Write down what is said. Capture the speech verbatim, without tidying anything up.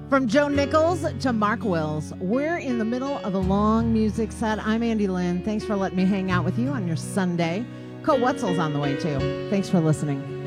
From Joe Nichols to Mark Wills, we're in the middle of a long music set. I'm Andy Lynn. Thanks for letting me hang out with you on your Sunday. Co Wetzel's on the way, too. Thanks for listening.